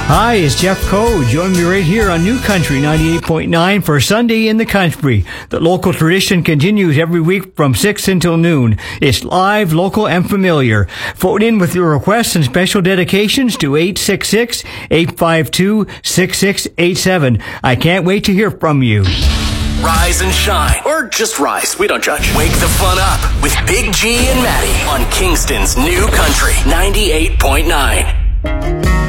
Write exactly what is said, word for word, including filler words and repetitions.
Hi, it's Jeff Coe. Join me right here on New Country ninety-eight point nine for Sunday in the Country. The local tradition continues every week from six until noon. It's live, local, and familiar. Phone in with your requests and special dedications to eight six six, eight five two, six six eight seven. I can't wait to hear from you. Rise and shine, or just rise. We don't judge. Wake the fun up with Big G and Maddie on Kingston's New Country ninety-eight point nine.